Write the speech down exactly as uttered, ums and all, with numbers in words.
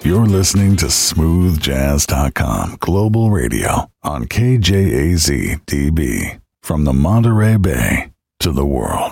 You're listening to smooth jazz dot com Global Radio on K J A Z D B. From the Monterey Bay to the world.